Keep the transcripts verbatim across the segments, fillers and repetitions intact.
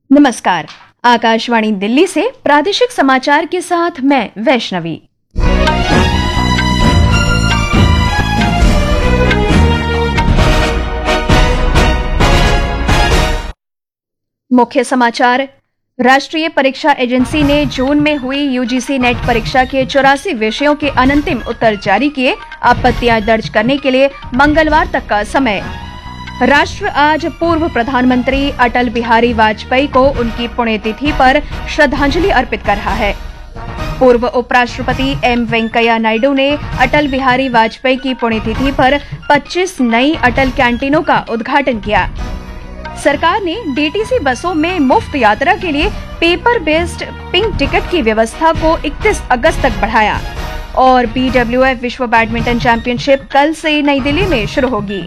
नमस्कार। आकाशवाणी दिल्ली से प्रादेशिक समाचार के साथ मैं वैष्णवी। मुख्य समाचार। राष्ट्रीय परीक्षा एजेंसी ने जून में हुई यूजीसी नेट परीक्षा के चौरासी विषयों के अनंतिम उत्तर जारी किए। आपत्तियां दर्ज करने के लिए मंगलवार तक का समय। राष्ट्र आज पूर्व प्रधानमंत्री अटल बिहारी वाजपेयी को उनकी पुण्यतिथि पर श्रद्धांजलि अर्पित कर रहा है। पूर्व उपराष्ट्रपति एम वेंकैया नायडू ने अटल बिहारी वाजपेयी की पुण्यतिथि पर पच्चीस नई अटल कैंटीनों का उद्घाटन किया। सरकार ने डीटीसी बसों में मुफ्त यात्रा के लिए पेपर बेस्ड पिंक टिकट की व्यवस्था को इकतीस अगस्त तक बढ़ाया। और बीडब्ल्यूएफ विश्व बैडमिंटन चैंपियनशिप कल से नई दिल्ली में शुरू होगी।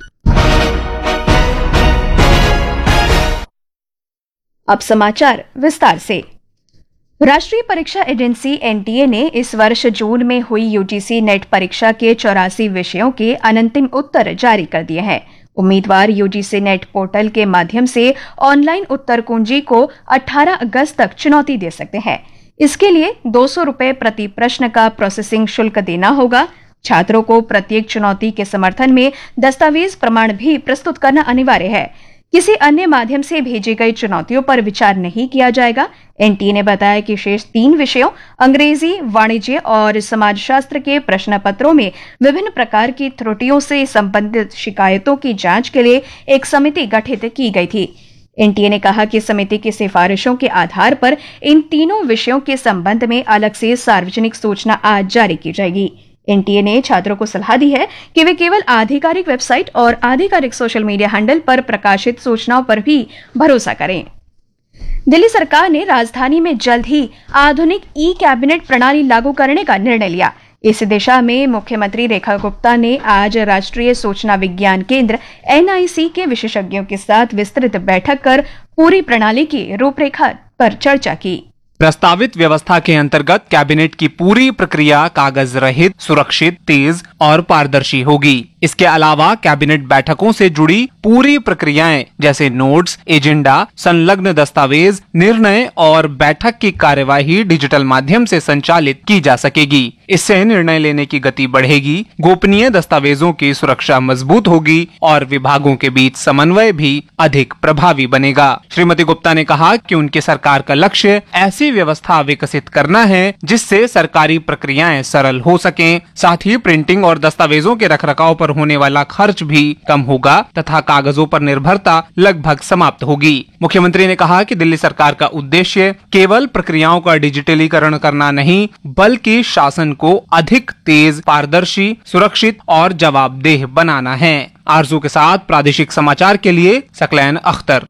अब समाचार विस्तार से। राष्ट्रीय परीक्षा एजेंसी एनटीए ने इस वर्ष जून में हुई यूजीसी नेट परीक्षा के चौरासी विषयों के अनंतिम उत्तर जारी कर दिए हैं। उम्मीदवार यूजीसी नेट पोर्टल के माध्यम से ऑनलाइन उत्तर कुंजी को अठारह अगस्त तक चुनौती दे सकते हैं। इसके लिए दो सौ रुपए प्रति प्रश्न का प्रोसेसिंग शुल्क देना होगा। छात्रों को प्रत्येक चुनौती के समर्थन में दस्तावेज प्रमाण भी प्रस्तुत करना अनिवार्य है। किसी अन्य माध्यम से भेजी गई चुनौतियों पर विचार नहीं किया जाएगा। एनटीए ने बताया कि शेष तीन विषयों अंग्रेजी, वाणिज्य और समाजशास्त्र के प्रश्न पत्रों में विभिन्न प्रकार की त्रुटियों से संबंधित शिकायतों की जांच के लिए एक समिति गठित की गई थी। एनटीए ने कहा कि समिति की सिफारिशों के आधार पर इन तीनों विषयों के संबंध में अलग से सार्वजनिक सूचना आज जारी की जाएगी। एनटीए ने छात्रों को सलाह दी है कि वे केवल आधिकारिक वेबसाइट और आधिकारिक सोशल मीडिया हैंडल पर प्रकाशित सूचनाओं पर भी भरोसा करें। दिल्ली सरकार ने राजधानी में जल्द ही आधुनिक ई कैबिनेट प्रणाली लागू करने का निर्णय लिया। इस दिशा में मुख्यमंत्री रेखा गुप्ता ने आज राष्ट्रीय सूचना विज्ञान केंद्र एनआईसी के विशेषज्ञों के साथ विस्तृत बैठक कर पूरी प्रणाली की रूपरेखा पर चर्चा की। प्रस्तावित व्यवस्था के अंतर्गत कैबिनेट की पूरी प्रक्रिया कागज रहित, सुरक्षित, तेज और पारदर्शी होगी। इसके अलावा कैबिनेट बैठकों से जुड़ी पूरी प्रक्रियाएं जैसे नोट्स, एजेंडा, संलग्न दस्तावेज, निर्णय और बैठक की कार्यवाही डिजिटल माध्यम से संचालित की जा सकेगी। इससे निर्णय लेने की गति बढ़ेगी, गोपनीय दस्तावेजों की सुरक्षा मजबूत होगी और विभागों के बीच समन्वय भी अधिक प्रभावी बनेगा। श्रीमती गुप्ता ने कहा कि उनकी सरकार का लक्ष्य ऐसी व्यवस्था विकसित करना है जिससे सरकारी प्रक्रियाएं सरल हो सकें, साथ ही प्रिंटिंग और दस्तावेजों के रखरखाव पर होने वाला खर्च भी कम होगा तथा कागजों पर निर्भरता लगभग समाप्त होगी। मुख्यमंत्री ने कहा कि दिल्ली सरकार का उद्देश्य केवल प्रक्रियाओं का डिजिटलीकरण करना नहीं, बल्कि शासन को अधिक तेज, पारदर्शी, सुरक्षित और जवाबदेह बनाना है। आरजू के साथ प्रादेशिक समाचार के लिए सकलैन अख्तर।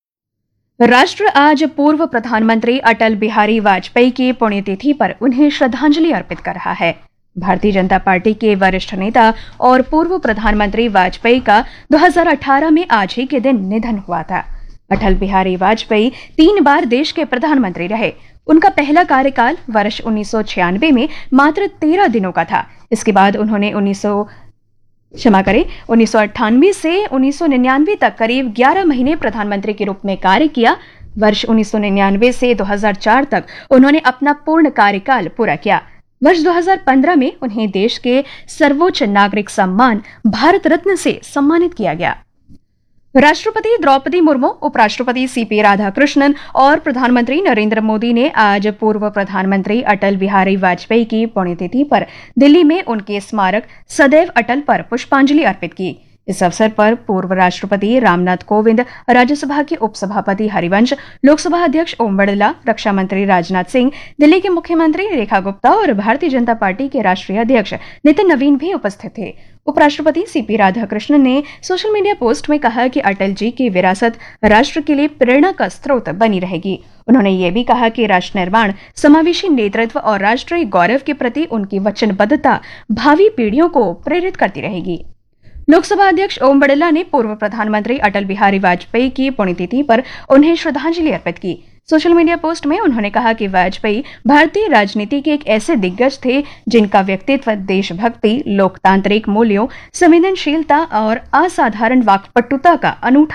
राष्ट्र आज पूर्व प्रधानमंत्री अटल बिहारी वाजपेयी की पुण्यतिथि पर उन्हें श्रद्धांजलि अर्पित कर रहा है। भारतीय जनता पार्टी के वरिष्ठ नेता और पूर्व प्रधानमंत्री वाजपेयी का दो हज़ार अठारह में आज ही के दिन निधन हुआ था। अटल बिहारी वाजपेयी तीन बार देश के प्रधानमंत्री रहे। उनका पहला कार्यकाल वर्ष उन्नीस सौ छियानवे में मात्र तेरह दिनों का था। इसके बाद उन्होंने उन्नीस सौ क्षमा करें उन्नीस सौ अट्ठानवे से उन्नीस सौ निन्यानवे तक करीब ग्यारह महीने प्रधानमंत्री के रूप में कार्य किया। वर्ष उन्नीस सौ निन्यानवे से दो हज़ार चार तक उन्होंने अपना पूर्ण कार्यकाल पूरा किया। वर्ष दो हज़ार पंद्रह में उन्हें देश के सर्वोच्च नागरिक सम्मान भारत रत्न से सम्मानित किया गया। राष्ट्रपति द्रौपदी मुर्मू, उपराष्ट्रपति सीपी राधाकृष्णन और प्रधानमंत्री नरेंद्र मोदी ने आज पूर्व प्रधानमंत्री अटल बिहारी वाजपेयी की पुण्यतिथि पर दिल्ली में उनके स्मारक सदैव अटल पर पुष्पांजलि अर्पित की। इस अवसर पर पूर्व राष्ट्रपति रामनाथ कोविंद, राज्यसभा के उपसभापति हरिवंश, लोकसभा अध्यक्ष ओम बिरला, रक्षा मंत्री राजनाथ सिंह, दिल्ली के मुख्यमंत्री रेखा गुप्ता और भारतीय जनता पार्टी के राष्ट्रीय अध्यक्ष नितिन नवीन भी उपस्थित थे। उपराष्ट्रपति सीपी राधाकृष्णन ने सोशल मीडिया पोस्ट में कहा कि अटल जी की विरासत राष्ट्र के लिए प्रेरणा का स्रोत बनी रहेगी। उन्होंने ये भी कहा कि राष्ट्र निर्माण, समावेशी नेतृत्व और राष्ट्रीय गौरव के प्रति उनकी वचनबद्धता भावी पीढ़ियों को प्रेरित करती रहेगी। लोकसभा अध्यक्ष ओम बिरला ने पूर्व प्रधानमंत्री अटल बिहारी वाजपेयी की पुण्यतिथि पर उन्हें श्रद्धांजलि अर्पित की। सोशल मीडिया पोस्ट में उन्होंने कहा कि वाजपेयी भारतीय राजनीति के एक ऐसे दिग्गज थे जिनका व्यक्तित्व देशभक्ति, लोकतांत्रिक मूल्यों, संवेदनशीलता और असाधारण वाक्पटुता का अनूठा